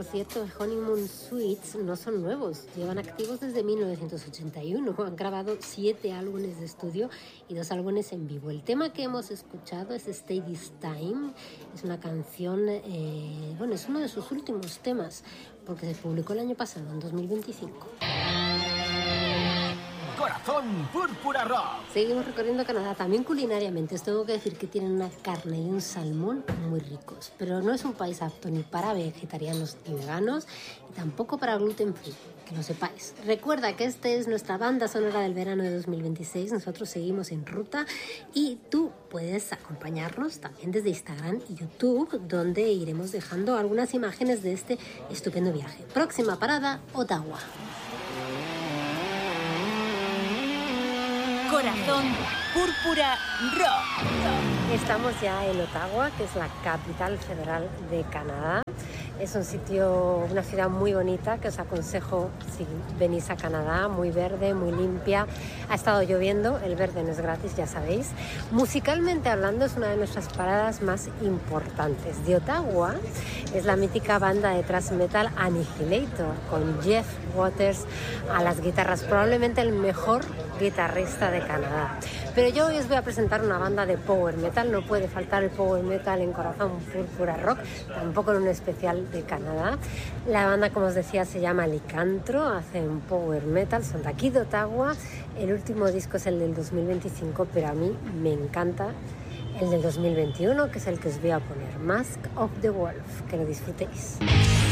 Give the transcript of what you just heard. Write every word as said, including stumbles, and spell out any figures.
cierto, Honeymoon Suites no son nuevos, llevan activos desde mil novecientos ochenta y uno, han grabado siete álbumes de estudio y dos álbumes en vivo. El tema que hemos escuchado es Stay This Time, es una canción, eh, bueno, es uno de sus últimos temas, porque se publicó el año pasado, en dos mil veinticinco. Corazón Púrpura Rock. Seguimos recorriendo Canadá, también culinariamente. Os tengo que decir que tienen una carne y un salmón muy ricos, pero no es un país apto ni para vegetarianos ni veganos, y tampoco para gluten free, que lo sepáis. Recuerda que esta es nuestra banda sonora del verano de dos mil veintiséis, nosotros seguimos en ruta y tú puedes acompañarnos también desde Instagram y YouTube, donde iremos dejando algunas imágenes de este estupendo viaje. Próxima parada, Ottawa. Corazón Púrpura Rock. Estamos ya en Ottawa, que es la capital federal de Canadá. Es un sitio, una ciudad muy bonita que os aconsejo si venís a Canadá, muy verde, muy limpia. Ha estado lloviendo, el verde no es gratis, ya sabéis. Musicalmente hablando, es una de nuestras paradas más importantes. De Ottawa es la mítica banda de thrash metal Annihilator, con Jeff Waters a las guitarras, probablemente el mejor guitarrista de Canadá. Pero yo hoy os voy a presentar una banda de power metal, no puede faltar el power metal en Corazón Púrpura Rock, tampoco en un especial de Canadá. La banda, como os decía, se llama Licantro, hacen power metal, son de aquí de Ottawa. El último disco es el del dos mil veinticinco, pero a mí me encanta el del dos mil veintiuno, que es el que os voy a poner, Mask of the Wolf. Que lo disfrutéis.